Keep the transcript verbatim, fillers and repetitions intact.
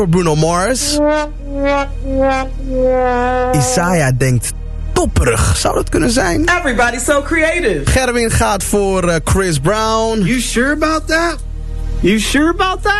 voor Bruno Mars. Isaiah denkt topperig. Zou dat kunnen zijn? Everybody's so creative. Gerwin gaat voor uh, Chris Brown. You sure about that? You sure about that?